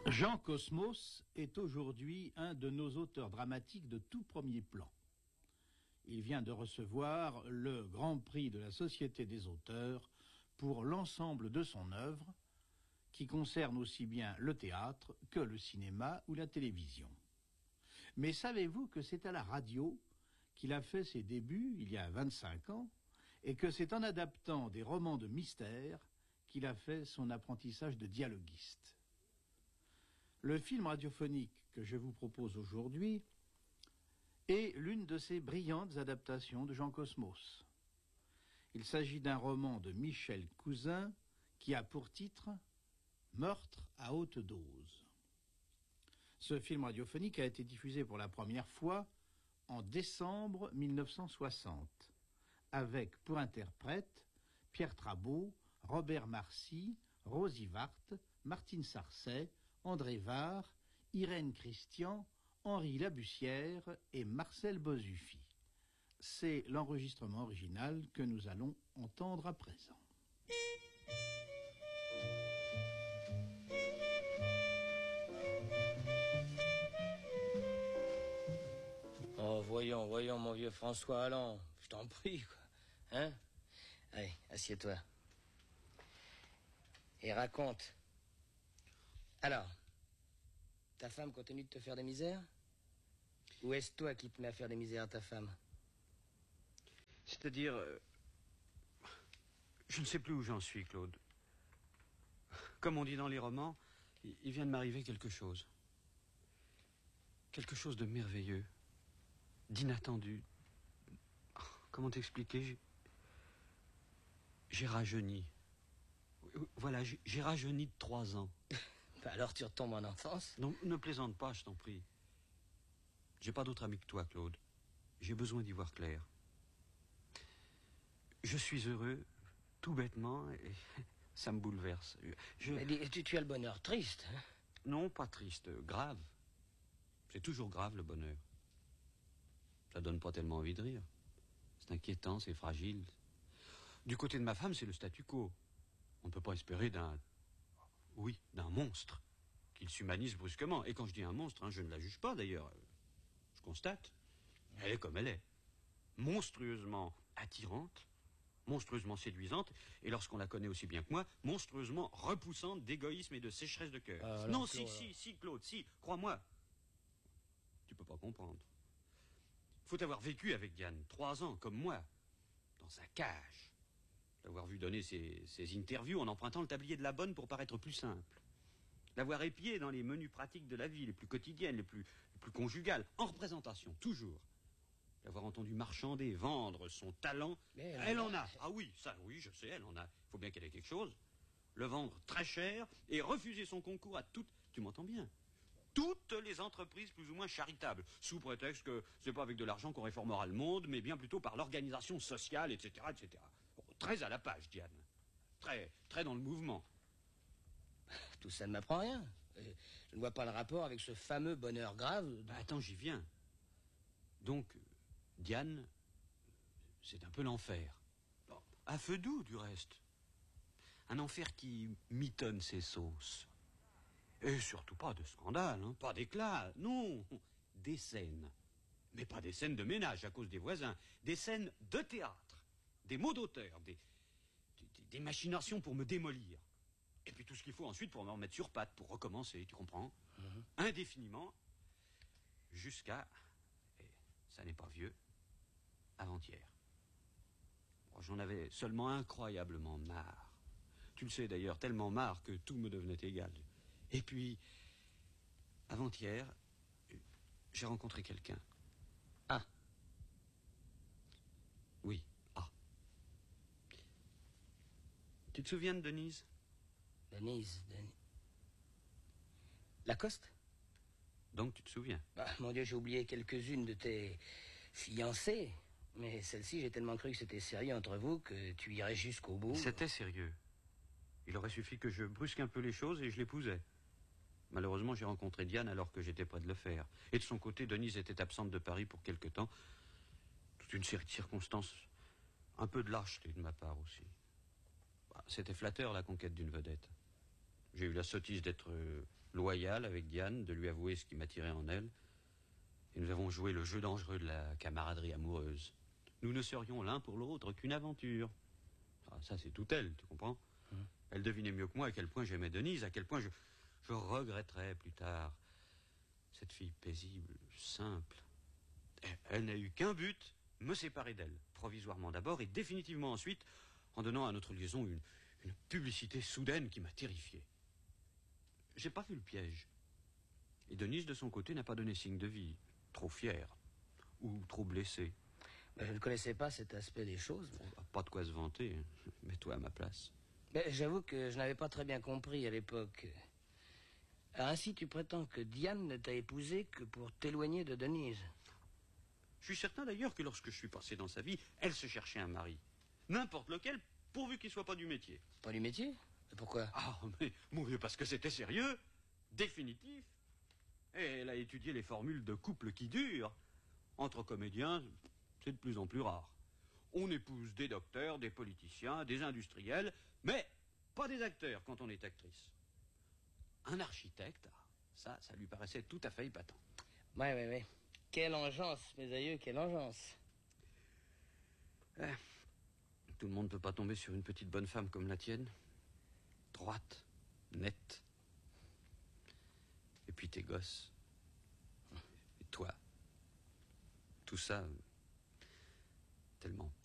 Jean Cosmos est aujourd'hui un de nos auteurs dramatiques de tout premier plan. Il vient de recevoir le Grand Prix de la Société des auteurs pour l'ensemble de son œuvre, qui concerne aussi bien le théâtre que le cinéma ou la télévision. Mais savez-vous que c'est à la radio qu'il a fait ses débuts il y a 25 ans et que c'est en adaptant des romans de mystère qu'il a fait son apprentissage de dialoguiste? Le film radiophonique que je vous propose aujourd'hui est l'une de ces brillantes adaptations de Jean Cosmos. Il s'agit d'un roman de Michel Cousin qui a pour titre « Meurtre à haute dose ». Ce film radiophonique a été diffusé pour la première fois en décembre 1960, avec pour interprètes Pierre Trabeau, Robert Marcy, Rosy Vart, Martine Sarcey, André Var, Irène Christian, Henri Labussière et Marcel Bozuffi. C'est l'enregistrement original que nous allons entendre à présent. Oh, voyons, mon vieux François Allan, je t'en prie, quoi. Hein? Allez, assieds-toi. Et raconte. Alors, ta femme continue de te faire des misères? Ou est-ce toi qui te mets à faire des misères à ta femme? C'est-à-dire... je ne sais plus où j'en suis, Claude. Comme on dit dans les romans, il vient de m'arriver quelque chose. Quelque chose de merveilleux. D'inattendu. Comment t'expliquer? J'ai rajeuni. Voilà, j'ai rajeuni de 3 ans. Bah alors tu retombes en enfance? Non, ne plaisante pas, je t'en prie. J'ai pas d'autre ami que toi, Claude. J'ai besoin d'y voir clair. Je suis heureux, tout bêtement, et ça me bouleverse. Mais tu as le bonheur triste, hein? Non, pas triste, grave. C'est toujours grave, le bonheur. Ça donne pas tellement envie de rire. C'est inquiétant, c'est fragile. Du côté de ma femme, c'est le statu quo. On ne peut pas espérer d'un monstre qu'il s'humanise brusquement. Et quand je dis un monstre, hein, je ne la juge pas d'ailleurs. Je constate. Elle est comme elle est. Monstrueusement attirante, monstrueusement séduisante, et lorsqu'on la connaît aussi bien que moi, monstrueusement repoussante d'égoïsme et de sécheresse de cœur. Non, si, Claude, si, crois-moi. Tu peux pas comprendre. Faut avoir vécu avec Diane 3 ans, comme moi, dans sa cage. L'avoir vu donner ses interviews en empruntant le tablier de la bonne pour paraître plus simple. L'avoir épié dans les menus pratiques de la vie, les plus quotidiennes, les plus conjugales, en représentation, toujours. L'avoir entendu marchander, vendre son talent. Mais elle en a. Ah oui, ça, oui, je sais, elle en a. Il faut bien qu'elle ait quelque chose. Le vendre très cher et refuser son concours à toutes... Tu m'entends bien? Toutes les entreprises plus ou moins charitables, sous prétexte que c'est pas avec de l'argent qu'on réformera le monde, mais bien plutôt par l'organisation sociale, etc., etc. Bon, très à la page, Diane. Très dans le mouvement. Tout ça ne m'apprend rien. Je ne vois pas le rapport avec ce fameux bonheur grave. Attends, j'y viens. Donc, Diane, c'est un peu l'enfer. Bon, à feu doux, du reste. Un enfer qui mitonne ses sauces. Et surtout pas de scandale, hein, pas d'éclat, non. Des scènes. Mais pas des scènes de ménage à cause des voisins. Des scènes de théâtre. Des mots d'auteur. Des machinations pour me démolir. Et puis tout ce qu'il faut ensuite pour me remettre sur pattes, pour recommencer, tu comprends? Indéfiniment. Jusqu'à... Et ça n'est pas vieux. Avant-hier. Bon, j'en avais seulement incroyablement marre. Tu le sais d'ailleurs, tellement marre que tout me devenait égal. Et puis, avant-hier, j'ai rencontré quelqu'un. Ah. Oui, ah. Tu te souviens de Denise? Denise. Lacoste? Donc tu te souviens? Mon Dieu, j'ai oublié quelques-unes de tes fiancées. Mais celle-ci, j'ai tellement cru que c'était sérieux entre vous que tu irais jusqu'au bout. C'était sérieux. Il aurait suffi que je brusque un peu les choses et je l'épousais. Malheureusement, j'ai rencontré Diane alors que j'étais près de le faire. Et de son côté, Denise était absente de Paris pour quelque temps. Toute une série de circonstances. Un peu de lâcheté de ma part aussi. C'était flatteur, la conquête d'une vedette. J'ai eu la sottise d'être loyal avec Diane, de lui avouer ce qui m'attirait en elle. Et nous avons joué le jeu dangereux de la camaraderie amoureuse. Nous ne serions l'un pour l'autre qu'une aventure. Ah, ça, c'est tout elle, tu comprends? Elle devinait mieux que moi à quel point j'aimais Denise, à quel point je regretterais plus tard cette fille paisible, simple. Elle n'a eu qu'un but, me séparer d'elle, provisoirement d'abord et définitivement ensuite, en donnant à notre liaison une publicité soudaine qui m'a terrifié. J'ai pas vu le piège. Et Denise, de son côté, n'a pas donné signe de vie, trop fière ou trop blessée. Je ne connaissais pas cet aspect des choses. Pas de quoi se vanter, mets-toi à ma place. Mais j'avoue que je n'avais pas très bien compris à l'époque. Ainsi, tu prétends que Diane ne t'a épousé que pour t'éloigner de Denise. Je suis certain d'ailleurs que lorsque je suis passé dans sa vie, elle se cherchait un mari. N'importe lequel, pourvu qu'il soit pas du métier. Pas du métier? Et pourquoi? Ah, mais mon Dieu, parce que c'était sérieux, définitif. Et elle a étudié les formules de couple qui durent. Entre comédiens, c'est de plus en plus rare. On épouse des docteurs, des politiciens, des industriels, mais pas des acteurs quand on est actrice. Un architecte, ça lui paraissait tout à fait épatant. Ouais. Quelle engeance, mes aïeux, quelle engeance. Tout le monde ne peut pas tomber sur une petite bonne femme comme la tienne. Droite, nette. Et puis tes gosses. Et toi. Tout ça, tellement